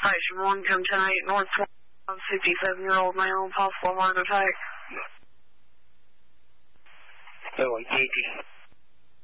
Station 1, come 10-8 North 57-year-old male, possible heart attack. Oh, Yankee.